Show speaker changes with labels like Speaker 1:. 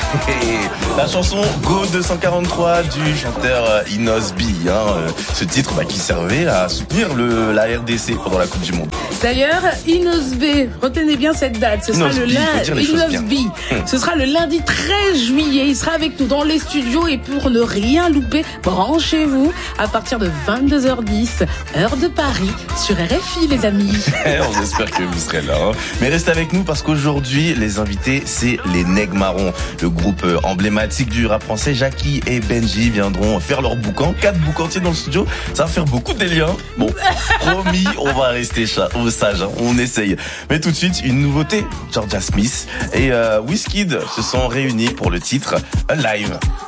Speaker 1: La chanson Go 243 du chanteur Inos B. Ce titre qui servait à soutenir la RDC pendant la Coupe du Monde.
Speaker 2: D'ailleurs, Inos B, retenez bien cette date. Ce sera le lundi 13 juillet. Il sera avec nous dans les studios et pour ne rien louper, branchez-vous à partir de 22h10, heure de Paris, sur RFI, les amis.
Speaker 1: On espère que vous serez là. Mais restez avec nous parce qu'aujourd'hui, les invités, c'est les Nègres Marrons. Le groupe emblématique du rap français. Jackie et Benji viendront faire leur boucan. 4 boucantiers dans le studio. Ça va faire beaucoup de délire. Bon, promis, on va rester sage. On essaye. Mais tout de suite, une nouveauté. Jorja Smith et Wizkid se sont réunis pour le titre Alive.